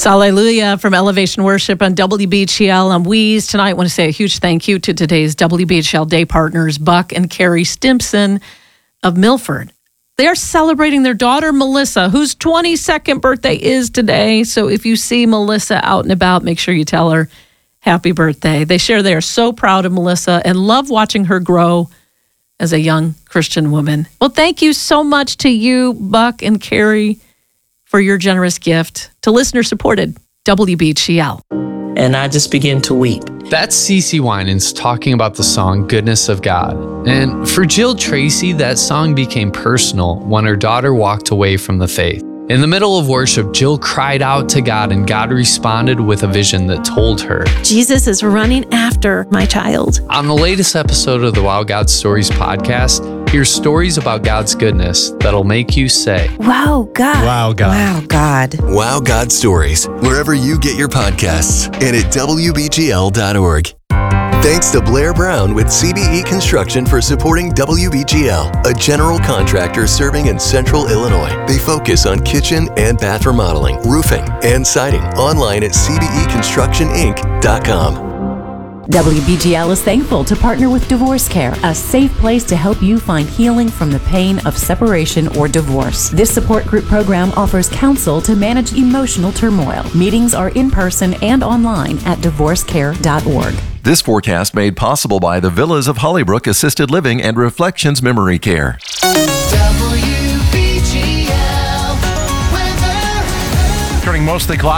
It's Hallelujah from Elevation Worship on WBGL. I'm Weeze. Tonight, I want to say a huge thank you to today's WBGL Day partners, Buck and Carrie Stimpson of Milford. They are celebrating their daughter, Melissa, whose 22nd birthday is today. So if you see Melissa out and about, make sure you tell her happy birthday. They share they are so proud of Melissa and love watching her grow as a young Christian woman. Well, thank you so much to you, Buck and Carrie, for your generous gift to listener-supported WBGL. And I just began to weep. That's CeCe Winans talking about the song Goodness of God. And for Jill Tracy, that song became personal when her daughter walked away from the faith. In the middle of worship, Jill cried out to God, and God responded with a vision that told her, Jesus is running after my child. On the latest episode of the Wow God Stories podcast, hear stories about God's goodness that'll make you say, Wow, God. Wow, God. Wow, God. Wow God Stories, wherever you get your podcasts and at WBGL.org. Thanks to Blair Brown with CBE Construction for supporting WBGL, a general contractor serving in Central Illinois. They focus on kitchen and bath remodeling, roofing, and siding. Online at cbeconstructioninc.com. WBGL is thankful to partner with Divorce Care, a safe place to help you find healing from the pain of separation or divorce. This support group program offers counsel to manage emotional turmoil. Meetings are in person and online at divorcecare.org. This forecast made possible by the Villas of Hollybrook Assisted Living and Reflections Memory Care. Turning mostly cloudy.